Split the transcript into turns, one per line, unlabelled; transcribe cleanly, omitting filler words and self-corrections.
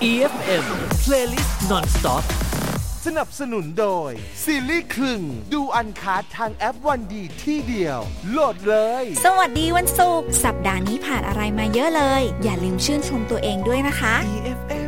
EFM Playlist Non-Stop
สนับสนุนโดยซีรีส์คลึงดูอันคัดทางแอปวันดีที่เดียวโหลดเลย
สวัสดีวันศุกร์สัปดาห์นี้ผ่านอะไรมาเยอะเลยอย่าลืมชื่นชมตัวเองด้วยนะคะ
EFM